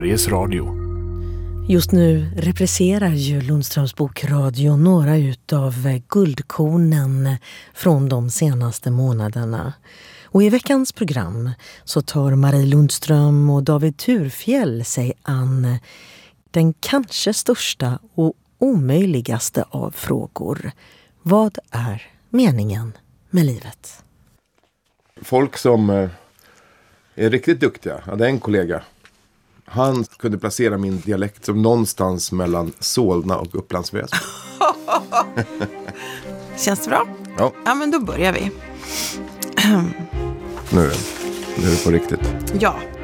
Sveriges Radio. Just nu represserar ju Lundströms Bokradio några utav guldkornen från de senaste månaderna. Och i veckans program så tar Marie Lundström och David Thurfjell sig an den kanske största och omöjligaste av frågor. Vad är meningen med livet? Folk som är riktigt duktiga. Jag hade en kollega. Han kunde placera min dialekt som någonstans mellan Solna och Upplands Väsby. Känns det bra? Ja. Ja, men då börjar vi. Nu är det på riktigt. Ja.